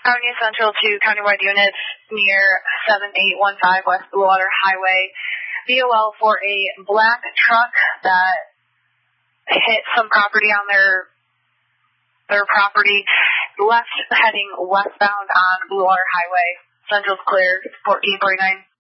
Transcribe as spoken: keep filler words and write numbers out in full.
County Central to countywide units near seven eight one five West Bluewater Highway. V O L for a black truck that hit some property on their their property, left heading westbound on Bluewater Highway. Central's clear, fourteen forty-nine.